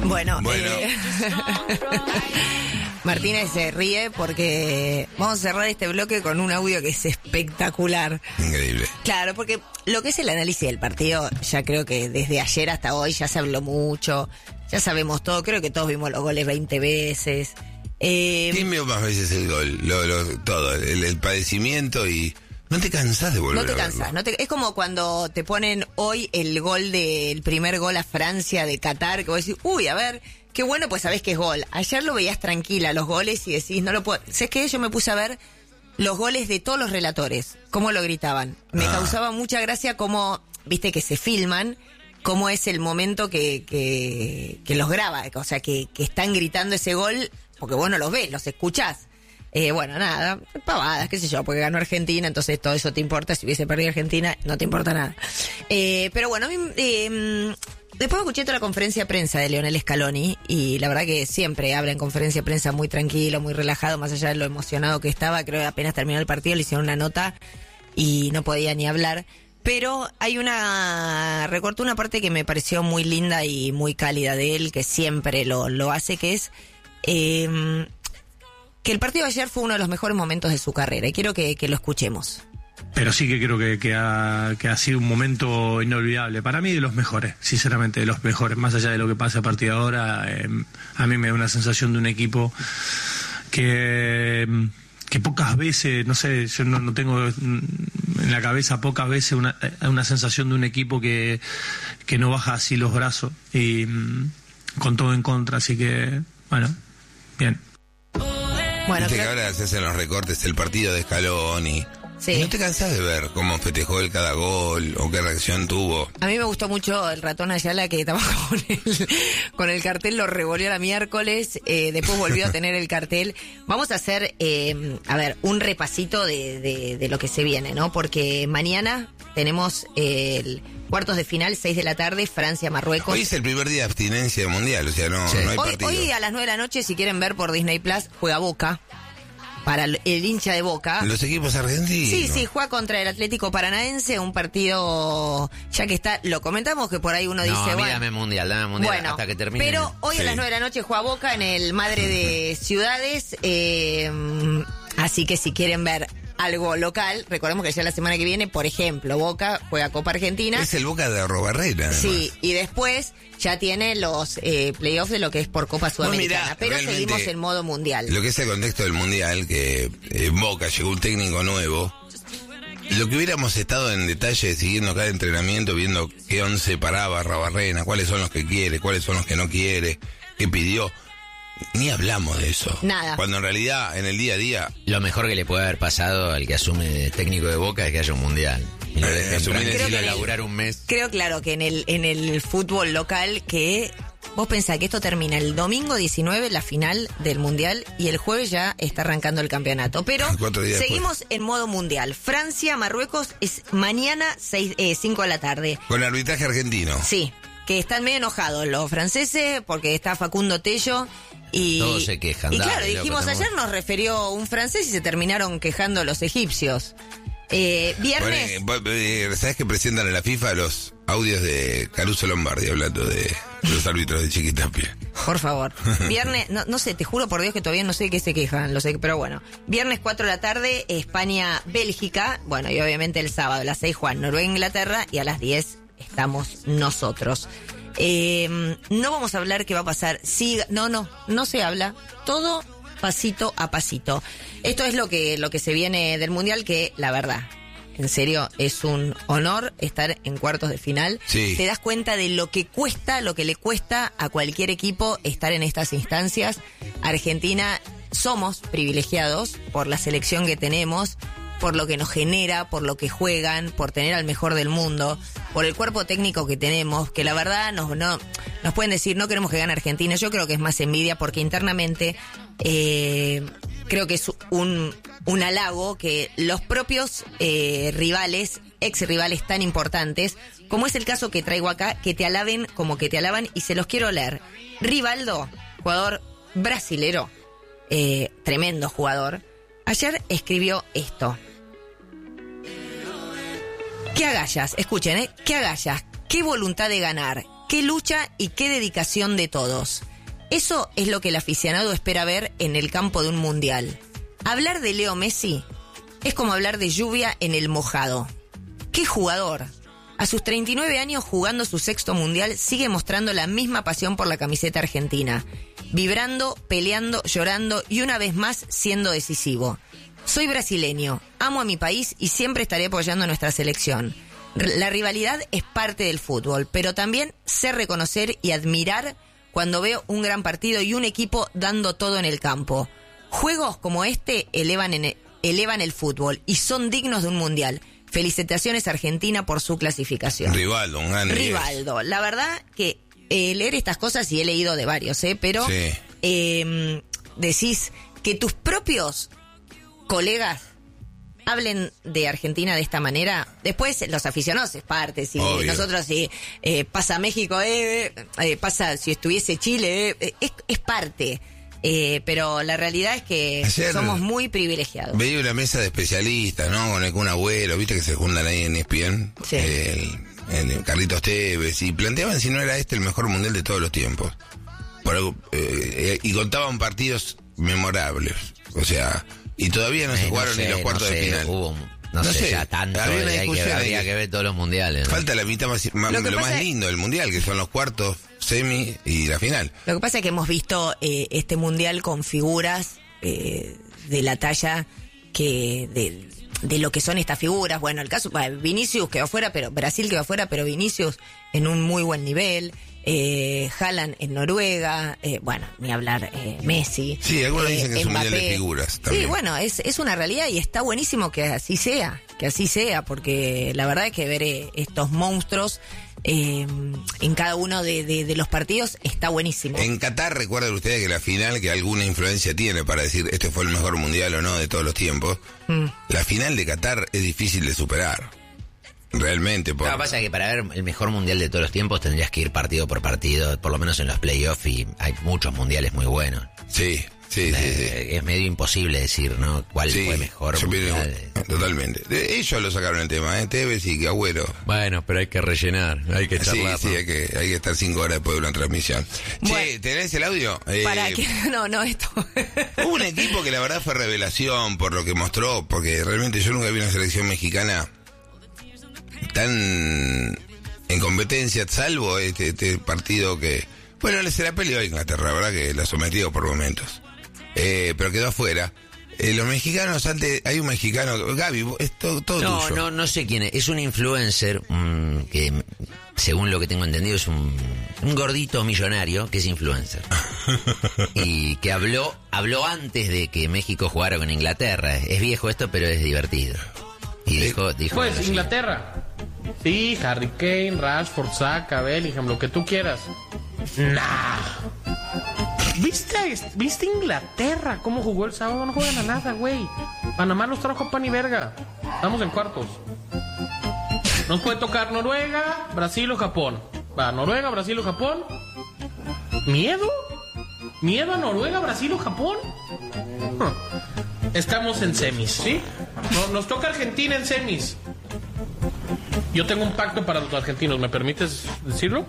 Bueno. Martínez se ríe porque vamos a cerrar este bloque con un audio que es espectacular. Increíble. Claro, porque lo que es el análisis del partido, ya creo que desde ayer hasta hoy ya se habló mucho, ya sabemos todo, creo que todos vimos los goles 20 veces. ¿Quién vio más veces el gol? Todo, el padecimiento y... No te cansás de volver. No te cansás. Es como cuando te ponen hoy el gol el primer gol a Francia de Qatar, que vos decís, uy, a ver, qué bueno, pues sabés que es gol. Ayer lo veías tranquila, los goles, y decís, no lo puedo... ¿Sabés qué? Yo me puse a ver los goles de todos los relatores, cómo lo gritaban. Me causaba mucha gracia cómo, viste, que se filman, cómo es el momento que los graba, o sea, que están gritando ese gol, porque vos no los ves, los escuchás. Bueno, nada, pavadas, qué sé yo, porque ganó Argentina, entonces todo eso te importa. Si hubiese perdido Argentina, no te importa nada. Pero bueno, a mí, después escuché toda la conferencia de prensa de Lionel Scaloni, y la verdad que siempre habla en conferencia de prensa muy tranquilo, muy relajado, más allá de lo emocionado que estaba. Creo que apenas terminó el partido le hicieron una nota y no podía ni hablar. Pero recortó una parte que me pareció muy linda y muy cálida de él, que siempre lo hace, que es... que el partido de ayer fue uno de los mejores momentos de su carrera, y quiero que lo escuchemos. Pero sí que creo que ha sido un momento inolvidable. Para mí de los mejores, sinceramente de los mejores. Más allá de lo que pase a partir de ahora, a mí me da una sensación de un equipo que pocas veces, no sé, yo no tengo en la cabeza pocas veces una sensación de un equipo que no baja así los brazos y con todo en contra. Así que, bueno, bien. Bueno, viste que ahora se hacen los recortes del partido de Scaloni. Sí. ¿No te cansás de ver cómo festejó él cada gol o qué reacción tuvo? A mí me gustó mucho el ratón Ayala, que estaba con el cartel, lo revolvió la miércoles, después volvió a tener el cartel. Vamos a hacer, un repasito de lo que se viene, ¿no? Porque mañana tenemos el cuartos de final, 6 de la tarde, Francia-Marruecos. Hoy es el primer día de abstinencia del Mundial, o sea, no hay partido. Hoy a las 9 de la noche, si quieren ver por Disney Plus, juega Boca. Para el hincha de Boca. Los equipos argentinos. Sí, juega contra el Atlético Paranaense, un partido, ya que está, lo comentamos que por ahí uno dice, bueno. bueno, Dame mundial bueno, hasta que termine. Pero hoy a las 9 de la noche juega Boca en el Madre de Ciudades, así que si quieren ver algo local, recordemos que ya la semana que viene, por ejemplo, Boca juega Copa Argentina. Es el Boca de Arrobarrena. Sí, y después ya tiene los playoffs de lo que es por Copa Sudamericana, pero seguimos en modo mundial. Lo que es el contexto del mundial, que en Boca llegó un técnico nuevo, lo que hubiéramos estado en detalle siguiendo cada entrenamiento, viendo qué 11 paraba Arrobarrena, cuáles son los que quiere, cuáles son los que no quiere, qué pidió. Ni hablamos de eso. Nada. Cuando en realidad, en el día a día... Lo mejor que le puede haber pasado al que asume de técnico de Boca es que haya un mundial. Y lo dejen tranquilo a laburar un mes. Creo, claro, que en el fútbol local, que vos pensás que esto termina el domingo 19, la final del mundial, y el jueves ya está arrancando el campeonato. Pero seguimos en modo mundial. Francia-Marruecos es mañana 5 de la tarde. Con arbitraje argentino. Sí, que están medio enojados los franceses porque está Facundo Tello. Y todos se quejan. Y claro, dijimos, ayer nos refirió un francés y se terminaron quejando los egipcios. Viernes... ¿Sabes que presentan en la FIFA los audios de Caruso Lombardi hablando de los árbitros de Chiquitapia? Por favor. Viernes, no sé, te juro por Dios que todavía no sé de qué se quejan, pero bueno. Viernes 4 de la tarde, España-Bélgica. Bueno, y obviamente el sábado a las 6 juegan Noruega-Inglaterra y a las 10 estamos nosotros. No vamos a hablar qué va a pasar. Sí, no se habla. Todo pasito a pasito. Esto es lo que se viene del mundial, que la verdad, en serio, es un honor estar en cuartos de final. Sí. Te das cuenta de lo que le cuesta a cualquier equipo estar en estas instancias. Argentina, somos privilegiados por la selección que tenemos, por lo que nos genera, por lo que juegan, por tener al mejor del mundo, por el cuerpo técnico que tenemos, que la verdad nos pueden decir, no queremos que gane Argentina. Yo creo que es más envidia, porque internamente creo que es un halago que los propios rivales, ex rivales tan importantes, como es el caso que traigo acá, que te alaben como que te alaban, y se los quiero leer. Rivaldo, jugador brasilero, tremendo jugador, ayer escribió esto. Qué agallas, escuchen, qué agallas, qué voluntad de ganar, Qué lucha y qué dedicación de todos. Eso es lo que el aficionado espera ver en el campo de un mundial. Hablar de Leo Messi es como hablar de lluvia en el mojado. ¡Qué jugador! A sus 39 años, jugando su 6º mundial, sigue mostrando la misma pasión por la camiseta argentina. Vibrando, peleando, llorando y una vez más siendo decisivo. Soy brasileño, amo a mi país y siempre estaré apoyando a nuestra selección. La rivalidad es parte del fútbol, pero también sé reconocer y admirar cuando veo un gran partido y un equipo dando todo en el campo. Juegos como este elevan el fútbol y son dignos de un mundial. Felicitaciones Argentina por su clasificación. Rivaldo, un gran Rivaldo. La verdad que leer estas cosas, y he leído de varios, pero sí. Decís que tus propios colegas hablen de Argentina de esta manera. Después los aficionados es parte, si nosotros pasa México, pasa si estuviese Chile, es parte. Pero la realidad es que ayer somos muy privilegiados. Veía una mesa de especialistas, ¿no? Con algún abuelo, viste que se juntan ahí en ESPN, sí. El Carlitos Tevez, y planteaban si no era este el mejor mundial de todos los tiempos. Por algo, y contaban partidos memorables, o sea, y todavía no se jugaron ni los cuartos de final. No sé ya tanto, habría que ver todos los mundiales, ¿no? Falta la mitad lo más lindo del mundial, que son los cuartos, semi y la final. Lo que pasa es que hemos visto este mundial con figuras de la talla de lo que son estas figuras. Bueno, el caso, Vinicius quedó fuera, pero Brasil quedó fuera, pero Vinicius en un muy buen nivel. Haaland en Noruega, bueno, ni hablar, Messi. Sí, algunos dicen que es un mundial de figuras también. Sí, bueno, es una realidad y está buenísimo que así sea, porque la verdad es que ver estos monstruos en cada uno de los partidos está buenísimo. En Qatar, recuerden ustedes que la final, que alguna influencia tiene para decir este fue el mejor mundial o no de todos los tiempos, la final de Qatar es difícil de superar. Realmente. Lo que pasa es que para ver el mejor mundial de todos los tiempos tendrías que ir partido por partido, por lo menos en los playoffs, y hay muchos mundiales muy buenos. Sí. Es medio imposible decir, ¿no? ¿Cuál fue mejor mundial? Totalmente. Ellos lo sacaron el tema, Tevez y Agüero. Bueno, pero hay que rellenar, hay que charlar. Sí, hay que estar 5 horas después de una transmisión. Bueno, che, ¿tenés el audio? Para que no, esto. Hubo un equipo que la verdad fue revelación por lo que mostró, porque realmente yo nunca vi una selección mexicana tan en competencia, salvo este partido que, bueno, se la peleó a Inglaterra, verdad que la sometió por momentos, pero quedó afuera. Los mexicanos, antes hay un mexicano, Gaby, es todo tuyo. No sé quién es un influencer que, según lo que tengo entendido, es un gordito millonario que es influencer y que habló antes de que México jugara con Inglaterra. Es viejo esto, pero es divertido. Y dijo pues Inglaterra. Sí, Harry Kane, Rashford, Saka, Bellingham, lo que tú quieras. Nah. ¿Viste Inglaterra cómo jugó el sábado? No juegan a nada, güey. Panamá nos trajo pan y verga. Estamos en cuartos. Nos puede tocar Noruega, Brasil o Japón. Va, Noruega, Brasil o Japón. ¿Miedo? ¿Miedo a Noruega, Brasil o Japón? Estamos en semis, ¿sí? Nos toca Argentina en semis. Yo tengo un pacto para los argentinos, ¿me permites decirlo?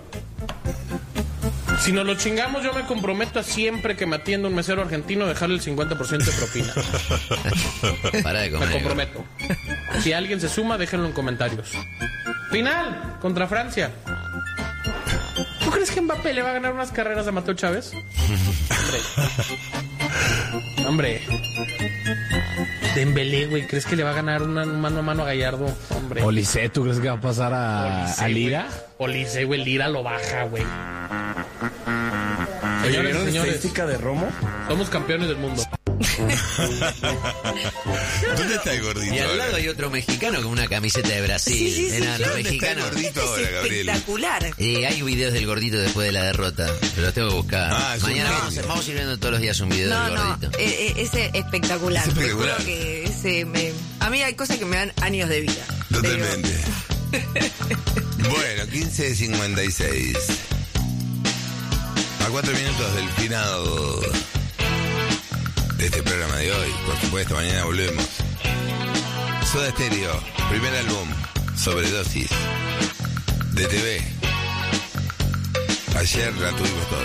Si nos lo chingamos, yo me comprometo a siempre que me atienda un mesero argentino dejarle el 50% de propina. Para de comer. Me comprometo. Si alguien se suma, déjenlo en comentarios. Final, contra Francia. ¿Tú crees que Mbappé le va a ganar unas carreras a Mateo Chávez? Hombre. Dembélé, güey, ¿crees que le va a ganar un mano a mano a Gallardo? Hombre. Olise, ¿tú crees que va a pasar a Lira? Olise, güey, Lira lo baja, güey. Señores, estadística de Romo. Somos campeones del mundo. ¿Dónde está el gordito? Y al lado hay otro mexicano con una camiseta de Brasil. Sí. ¿Dónde mexicano. está el gordito ahora, Gabriel? Espectacular. Hay videos del gordito después de la derrota, pero los tengo que buscar. Mañana vamos a ir viendo todos los días un video del gordito. Ese espectacular. Te juro que a mí hay cosas que me dan años de vida. Totalmente. Bueno, 15:56. A 4 minutos del final de este programa de hoy. Por supuesto, mañana volvemos. Soda Stereo, primer álbum, Sobredosis, de TV. Ayer la tuvimos todos.